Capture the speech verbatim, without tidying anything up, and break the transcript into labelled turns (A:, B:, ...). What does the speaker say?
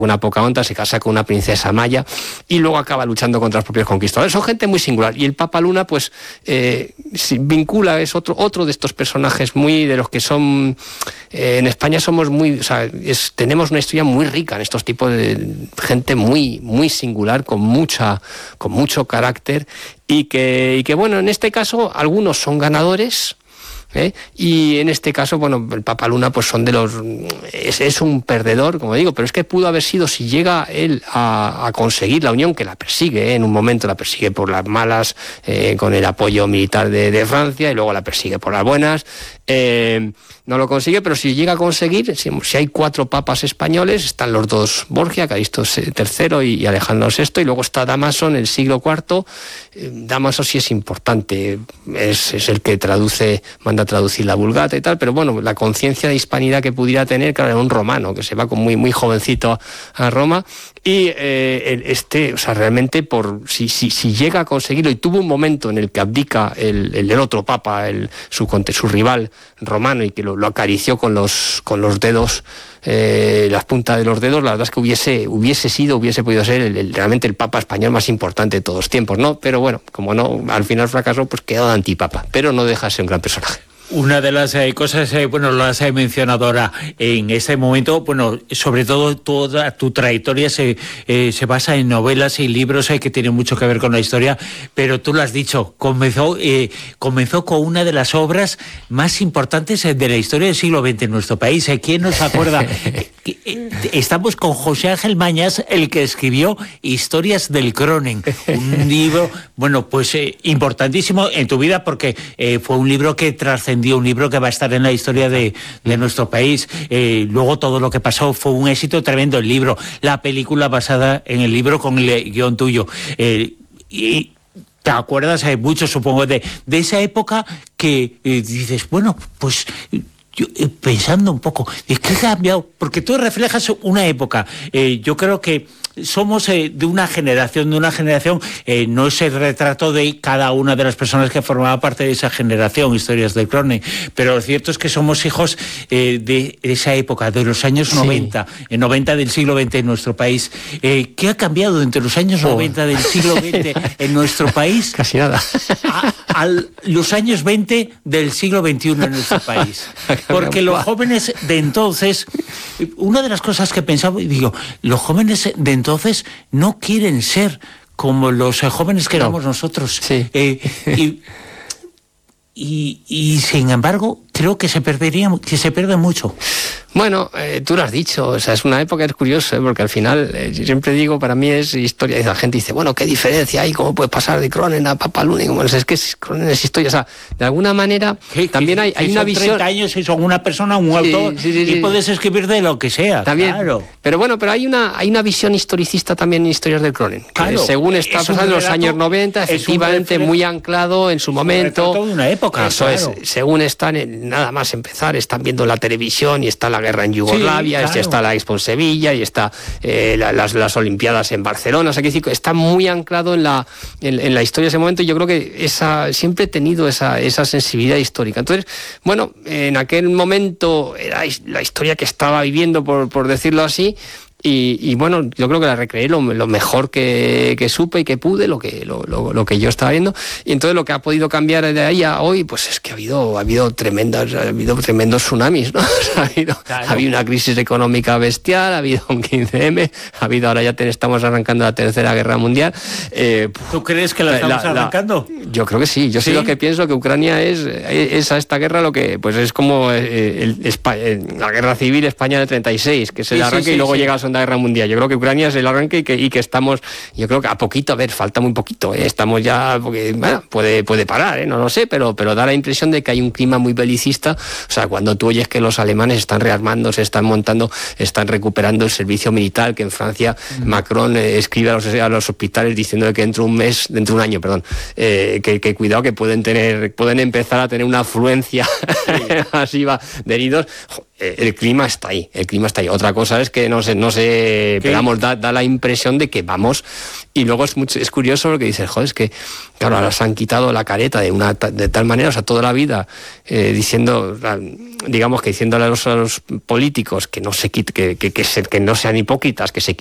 A: una Pocahontas, se casa con una princesa maya y luego acaba luchando contra los propios conquistadores. Son gente muy singular y el Papa Luna pues eh, vincula, es otro otro de estos personajes muy de los que son eh, en España somos muy, o sea, es, tenemos una historia muy rica en estos tipos de gente muy muy singular con mucha con mucho carácter y que y que bueno, en este caso algunos son ganadores. ¿Eh? Y en este caso, bueno, el Papa Luna pues son de los es, es un perdedor, como digo, pero es que pudo haber sido, si llega él a, a conseguir la unión, que la persigue, ¿eh? En un momento la persigue por las malas, eh, con el apoyo militar de, de Francia, y luego la persigue por las buenas, eh, no lo consigue, pero si llega a conseguir, si, si hay cuatro papas españoles, están los dos Borgia, Calixto tercero y, y Alejandro sexto, y luego está Dámaso en el siglo cuarto. eh, Dámaso sí es importante, es, es el que traduce, manda a traducir la Vulgata y tal, pero bueno, la conciencia de hispanidad que pudiera tener, claro, era un romano que se va con muy muy jovencito a, a Roma, y eh, este, o sea, realmente por si, si, si llega a conseguirlo, y tuvo un momento en el que abdica el, el, el otro papa, el, su, su rival romano, y que lo, lo acarició con los con los dedos, eh, las puntas de los dedos, la verdad es que hubiese hubiese sido, hubiese podido ser el, el, realmente el papa español más importante de todos los tiempos, ¿no? Pero bueno, como no, al final fracasó, pues quedó de antipapa, pero no deja de ser un gran personaje.
B: Una de las eh, cosas, eh, bueno, lo has eh, mencionado ahora, en este momento, bueno, sobre todo toda tu trayectoria se, eh, se basa en novelas y libros eh, que tienen mucho que ver con la historia, pero tú lo has dicho, comenzó, eh, comenzó con una de las obras más importantes eh, de la historia del siglo veinte en nuestro país. Eh, ¿Quién nos acuerda? Estamos con José Ángel Mañas, el que escribió Historias del Cronen, un libro, bueno, pues eh, importantísimo en tu vida, porque eh, fue un libro que trascendió, un libro que va a estar en la historia de, de nuestro país. Eh, luego todo lo que pasó fue un éxito tremendo, el libro, la película basada en el libro con el guión tuyo. Eh, y te acuerdas, hay mucho, supongo, de, de esa época que eh, dices, bueno, pues... Yo, eh, pensando un poco, ¿qué ha cambiado? Porque tú reflejas una época. Eh, yo creo que somos eh, de una generación, de una generación, eh, no es el retrato de cada una de las personas que formaba parte de esa generación, Historias del Cronen, pero lo cierto es que somos hijos eh, de esa época, de los años noventa, sí. En noventa del siglo veinte en nuestro país. Eh, ¿Qué ha cambiado entre los años oh. noventa del siglo veinte en nuestro país?
A: Casi nada.
B: A, a los años veinte del siglo veintiuno en nuestro país. Porque los jóvenes de entonces, una de las cosas que pensaba, y digo, los jóvenes de entonces no quieren ser como los jóvenes que éramos no. nosotros.
A: Sí.
B: Eh, y, y, y sin embargo, creo que se perdería, que se pierde mucho.
A: Bueno, eh, tú lo has dicho, o sea, es una época, es curioso, ¿eh? Porque al final, eh, yo siempre digo, para mí es historia, y la gente dice, bueno, ¿qué diferencia hay? ¿Cómo puede pasar de Cronen a Papa Luna? Bueno, es que es, Cronen es historia, o sea, de alguna manera,
B: ¿Qué,
A: también
B: qué,
A: hay, hay una visión...
B: treinta años y son una persona, un autor, sí, sí, sí, y sí. puedes escribir de lo que sea,
A: también,
B: claro.
A: Pero bueno, pero hay una hay una visión historicista también en Historias del Cronen, que
B: claro,
A: según está pasando en los años noventa, efectivamente muy anclado en su momento.
B: Es de una época,
A: eso claro. es, según están, en, nada más empezar, están viendo la televisión y está la guerra en Yugoslavia, sí. Claro. Ya está la Expo en Sevilla y está eh, la, las, las Olimpiadas en Barcelona, o sea, que decir, está muy anclado en la, en, en la historia de ese momento, y yo creo que esa, siempre he tenido esa, esa sensibilidad histórica. Entonces, bueno, en aquel momento era la historia que estaba viviendo, por, por decirlo así, Y, y bueno, yo creo que la recreé lo, lo mejor que, que supe y que pude, lo que lo, lo, lo que yo estaba viendo. Y entonces lo que ha podido cambiar de ahí a hoy, pues es que ha habido ha habido tremendas ha habido tremendos tsunamis, ¿no? ha habido claro. ha habido una crisis económica bestial, ha habido un quince eme, ha habido, ahora ya te, estamos arrancando la tercera guerra mundial. Eh,
B: ¿Tú crees que la estamos la, arrancando?
A: La, yo creo que sí. Yo sí, sí lo que pienso, que Ucrania es es a esta guerra lo que pues es como eh, el, el, la guerra civil España del treinta y seis, que es el sí, arranque sí, sí, y luego sí. llega a la Segunda Guerra Mundial. Yo creo que Ucrania es el arranque y que, y que estamos, yo creo que a poquito, a ver, falta muy poquito, ¿eh? Estamos ya, porque, bueno, puede, puede parar, ¿eh? No lo sé, pero, pero da la impresión de que hay un clima muy belicista. O sea, cuando tú oyes que los alemanes están rearmando, se están montando, están recuperando el servicio militar, que en Francia uh-huh. Macron eh, escribe a los, a los hospitales diciendo que dentro de un mes, dentro de un año, perdón, eh, que, que cuidado, que pueden tener, pueden empezar a tener una afluencia sí. masiva de heridos. el clima está ahí, el clima está ahí. Otra cosa es que no sé, no sé, pero vamos, da, da la impresión de que vamos, y luego es mucho, es curioso lo que dices, joder, es que claro, ahora se han quitado la careta de una de tal manera, o sea, toda la vida eh, diciendo, digamos que diciéndole a los, a los políticos que no se quit, que, que, que, se, que no sean hipócritas, que se